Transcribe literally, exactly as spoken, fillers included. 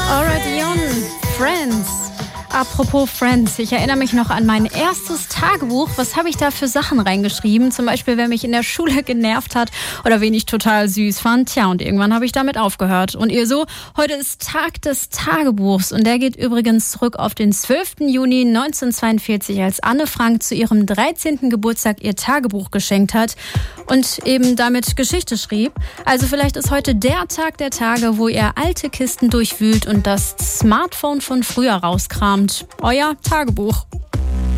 Already on Friends. Apropos Friends, ich erinnere mich noch an mein erstes Tagebuch. Was habe ich da für Sachen reingeschrieben? Zum Beispiel, wer mich in der Schule genervt hat oder wen ich total süß fand. Tja, und irgendwann habe ich damit aufgehört. Und ihr so, heute ist Tag des Tagebuchs. Und der geht übrigens zurück auf den zwölften Juni neunzehnhundertzweiundvierzig, als Anne Frank zu ihrem dreizehnten Geburtstag ihr Tagebuch geschenkt hat und eben damit Geschichte schrieb. Also vielleicht ist heute der Tag der Tage, wo ihr alte Kisten durchwühlt und das Smartphone von früher rauskramt. Euer Tagebuch.